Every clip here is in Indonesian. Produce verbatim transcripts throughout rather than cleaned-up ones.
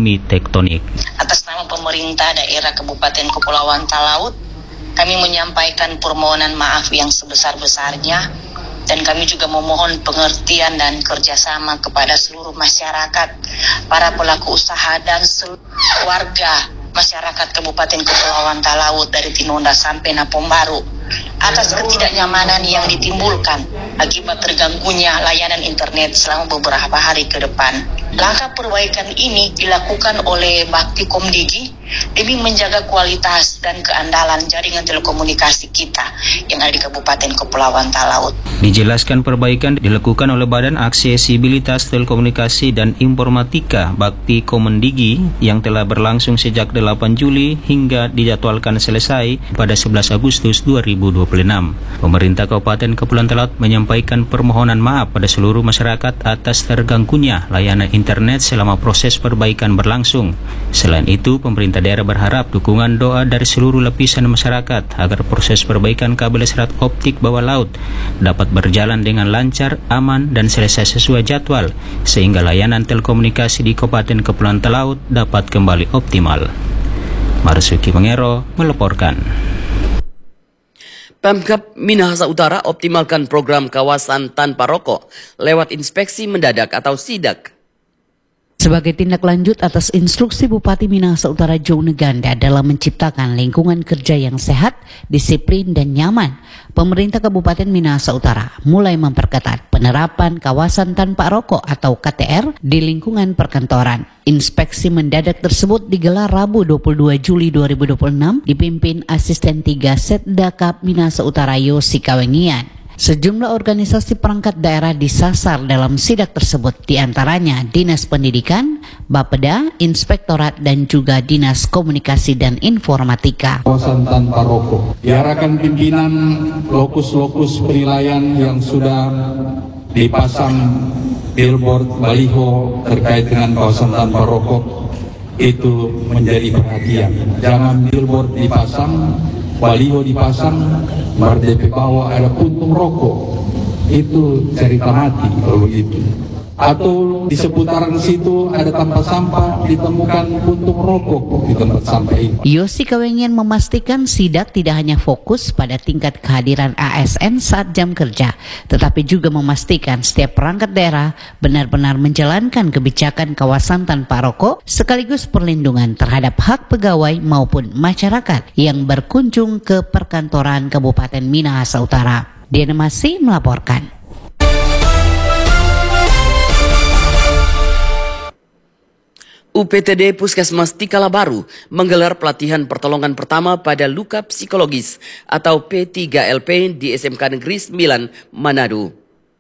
bumi tektonik. Atas nama pemerintah daerah Kabupaten Kepulauan Talaut, kami menyampaikan permohonan maaf yang sebesar-besarnya, dan kami juga memohon pengertian dan kerjasama kepada seluruh masyarakat, para pelaku usaha dan seluruh warga masyarakat Kabupaten Kepulauan Talaut dari Tinonda sampai Napong Baru atas ketidaknyamanan yang ditimbulkan akibat terganggunya layanan internet selama beberapa hari ke depan. Langkah perbaikan ini dilakukan oleh Bakti Komdigi demi menjaga kualitas dan keandalan jaringan telekomunikasi kita yang ada di Kabupaten Kepulauan Talaut. Dijelaskan perbaikan dilakukan oleh Badan Aksesibilitas Telekomunikasi dan Informatika Bakti Komdigi yang telah berlangsung sejak delapan Juli hingga dijadwalkan selesai pada sebelas Agustus dua ribu dua puluh enam. Pemerintah Kabupaten Kepulauan Talaut menyampaikan permohonan maaf pada seluruh masyarakat atas terganggunya layanan internet selama proses perbaikan berlangsung. Selain itu, pemerintah daerah berharap dukungan doa dari seluruh lapisan masyarakat agar proses perbaikan kabel serat optik bawah laut dapat berjalan dengan lancar, aman, dan selesai sesuai jadwal, sehingga layanan telekomunikasi di Kabupaten Kepulauan Talaut dapat kembali optimal. Marsuki Mengero melaporkan. Pemkab Minahasa Utara optimalkan program kawasan tanpa rokok lewat inspeksi mendadak atau sidak. Sebagai tindak lanjut atas instruksi Bupati Minahasa Utara Joe Neganda dalam menciptakan lingkungan kerja yang sehat, disiplin, dan nyaman, pemerintah Kabupaten Minahasa Utara mulai memperketat penerapan kawasan tanpa rokok atau K T R di lingkungan perkantoran. Inspeksi mendadak tersebut digelar Rabu dua puluh dua Juli dua ribu dua puluh enam dipimpin Asisten tiga Setdakap Minahasa Utara Yosi Kawengian. Sejumlah organisasi perangkat daerah disasar dalam sidak tersebut, diantaranya Dinas Pendidikan, Bapeda, Inspektorat, dan juga Dinas Komunikasi dan Informatika. Kawasan tanpa rokok. Diarahkan pimpinan lokus-lokus penilaian yang sudah dipasang billboard baliho terkait dengan kawasan tanpa rokok itu menjadi perhatian. Jangan billboard dipasang, baliho dipasang, bardep bawah ada puntung rokok, itu cerita mati kalau begitu. Atau di seputaran situ ada tempat sampah, ditemukan puntung rokok di tempat sampah ini. Yosi Kawengian memastikan sidak tidak hanya fokus pada tingkat kehadiran A S N saat jam kerja, tetapi juga memastikan setiap perangkat daerah benar-benar menjalankan kebijakan kawasan tanpa rokok, sekaligus perlindungan terhadap hak pegawai maupun masyarakat yang berkunjung ke perkantoran Kabupaten Minahasa Utara. Diana Masih melaporkan. U P T D Puskesmas Tikala Baru menggelar pelatihan pertolongan pertama pada luka psikologis atau P tiga L P di S M K Negeri sembilan Manado.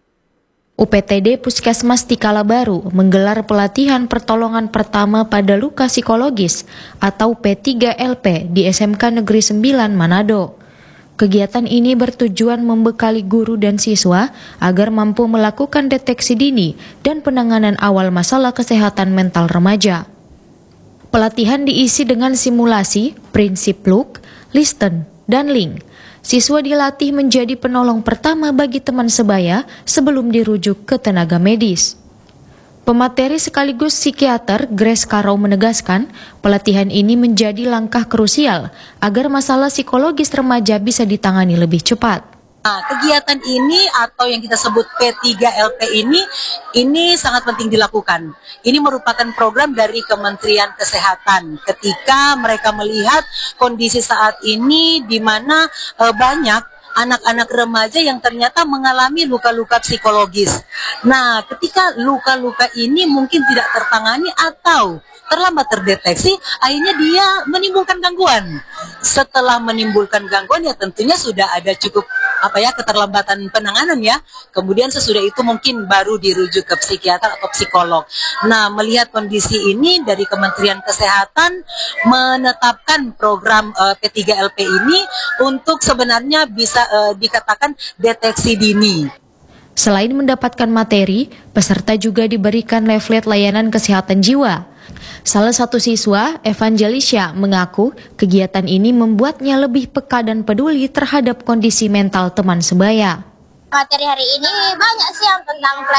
U P T D Puskesmas Tikala Baru menggelar pelatihan pertolongan pertama pada luka psikologis atau P tiga L P di S M K Negeri sembilan Manado. Kegiatan ini bertujuan membekali guru dan siswa agar mampu melakukan deteksi dini dan penanganan awal masalah kesehatan mental remaja. Pelatihan diisi dengan simulasi, prinsip look, listen, dan link. Siswa dilatih menjadi penolong pertama bagi teman sebaya sebelum dirujuk ke tenaga medis. Pemateri sekaligus psikiater Grace Karau menegaskan, pelatihan ini menjadi langkah krusial agar masalah psikologis remaja bisa ditangani lebih cepat. Nah, kegiatan ini atau yang kita sebut P tiga L P ini, ini sangat penting dilakukan. Ini merupakan program dari Kementerian Kesehatan ketika mereka melihat kondisi saat ini di mana e, banyak anak-anak remaja yang ternyata mengalami luka-luka psikologis. Nah, ketika luka-luka ini mungkin tidak tertangani atau terlambat terdeteksi, akhirnya dia menimbulkan gangguan. Setelah menimbulkan gangguan ya tentunya sudah ada cukup apa ya keterlambatan penanganan ya. Kemudian sesudah itu mungkin baru dirujuk ke psikiater atau psikolog. Nah, melihat kondisi ini dari Kementerian Kesehatan menetapkan program uh, P tiga L P ini untuk sebenarnya bisa uh, dikatakan deteksi dini. Selain mendapatkan materi, peserta juga diberikan leaflet layanan kesehatan jiwa. Salah satu siswa, Evangelisha, mengaku kegiatan ini membuatnya lebih peka dan peduli terhadap kondisi mental teman sebaya. Materi hari ini banyak sih yang tentang